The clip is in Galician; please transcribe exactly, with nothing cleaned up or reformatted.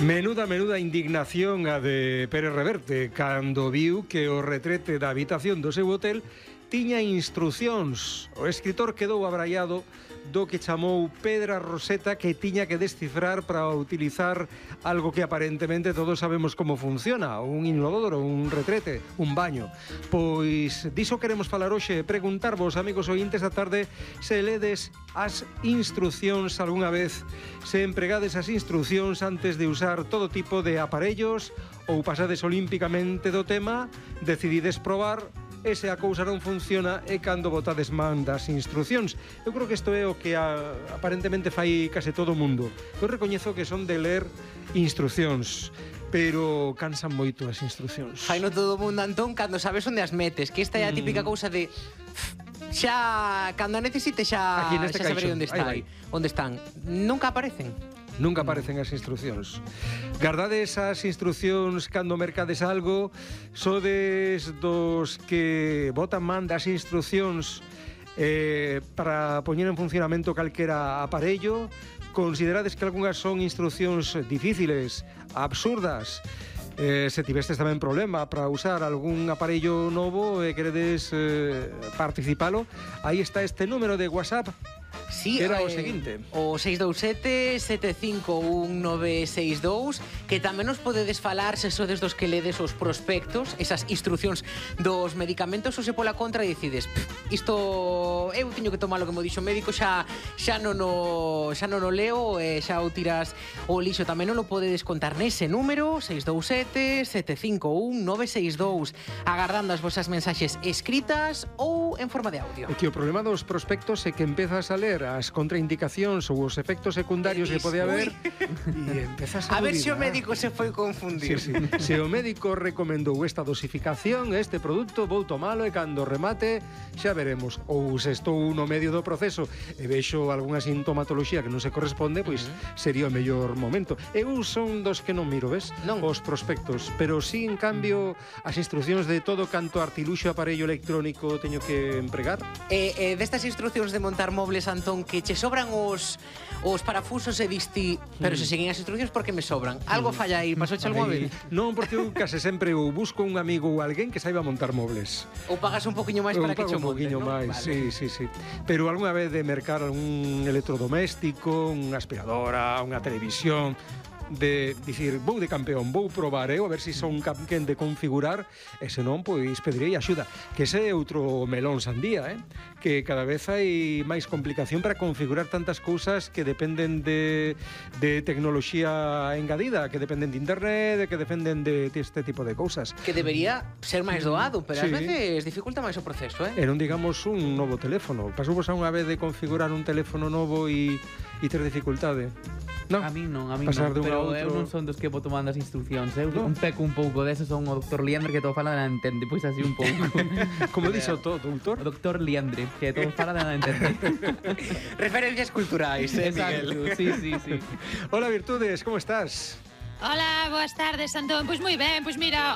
Menuda, menuda indignación a de Pérez Reverte cando viu que o retrete da habitación do seu hotel tiña instrucións. O escritor quedou abraiado do que chamou pedra roseta que tiña que descifrar para utilizar algo que aparentemente todos sabemos como funciona, un inodoro, un retrete, un baño. Pois diso queremos falar hoxe e preguntarvos, amigos ointes da tarde, se ledes as instrucións algunha vez, se empregades as instrucións antes de usar todo tipo de aparellos ou pasades olímpicamente do tema, decidides probar e se a cousa non funciona e cando botades man das instrucións. Eu creo que isto é o que a, aparentemente fai case todo o mundo. Eu recoñezo que son de ler instrucións, pero cansan moito as instrucións. Faino todo o mundo, Antón, cando sabes onde as metes, que esta é a típica cousa de xa, cando a necesite xa, xa saberei onde está aí, onde están. Nunca aparecen. Nunca aparecen as instrucións. Gardades as instrucións cando mercades algo? Sodes dos que botan man das instrucións eh, para poñer en funcionamento calquera aparello? Considerades que algunhas son instrucións difíciles, absurdas? Eh, se tivestes tamén problema para usar algún aparello novo e queredes eh, participalo, aí está este número de WhatsApp. Sí, era eh, o seguinte: o seis dous sete, sete cinco un, nove seis dous, que tamén nos podedes falar se sodes dos que ledes os prospectos, esas instrucións dos medicamentos, ou se pola contra decides isto eu tiño que tomar o que mo dixo o médico, xa xa non o xa non o leo e xa o tiras o lixo. Tamén non o podedes contar nese número seis dous sete, sete cinco un, nove seis dous, agardando as vosas mensaxes escritas ou en forma de audio. É que o problema dos prospectos é que empezas a ler as contraindicacións ou os efectos secundarios que pode haber e empezas a A ver dudar. se o médico se foi confundir. Sí, sí. Se o médico recomendou esta dosificación, este produto, vou tomalo e cando remate xa veremos. Ou se estou no medio do proceso e vexo algunha sintomatoloxía que non se corresponde, pois uh-huh. sería o mellor momento. Eu son dos que non miro, ves? Non. Os prospectos, pero sí, en cambio, as instrucións de todo canto artiluxo aparello electrónico teño que empregar. E eh, destas instrucións de montar mobles, Antón, que che sobran os os parafusos e disti, pero se seguen as instrucións porque me sobran. Algo falla aí, pasouche algunha vez? Non, porque eu case sempre ou busco un amigo ou alguén que saiba montar mobles. Ou pagas un poquinho máis para que che un monte, poquinho ¿no? máis, sí, Vale. sí, sí. Pero algunha vez de mercar un electrodoméstico, unha aspiradora, unha televisión, de dicir, vou de campeón, vou probar eu, a ver se son quen de configurar, e senón, pois, pedirei axuda. Que ese é outro melón sandía, eh? Que cada vez hai máis complicación para configurar tantas cousas que dependen de, de tecnoloxía engadida, que dependen de internet, que dependen de, de este tipo de cousas. Que debería ser máis doado, pero Sí. ás veces dificulta máis o proceso, eh? E non digamos un novo teléfono. Pasou vos a unha vez de configurar un teléfono novo e, e ter dificultade? Non? A min non, a min Pasar non, de un a pero outro... eu non son dos que boto man das instruccións. Eu Non? un peco un pouco deso, son o doctor Liendre que todo fala de nada entende, pois así un pouco. Como dixo todo, doutor? O doctor Liendre, que todo fala de nada entende. Referencias culturais, eh, Exacto, Miguel? sí, sí, sí. Hola, Virtudes, como estás? Hola, boas tardes, Antón. Pois moi ben, pois mira,